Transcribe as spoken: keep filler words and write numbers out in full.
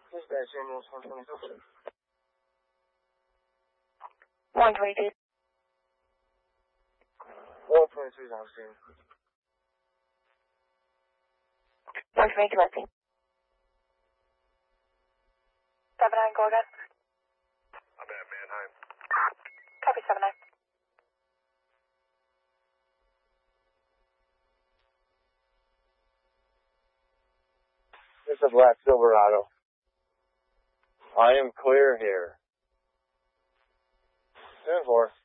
Dispatch ambulance one twenty-two. one twenty-two. one twenty-two is on scene. one twenty-two on scene. seven nine, go again. I'm at Manheim. Copy seven nine. It's a black Silverado. I am clear here. ten four.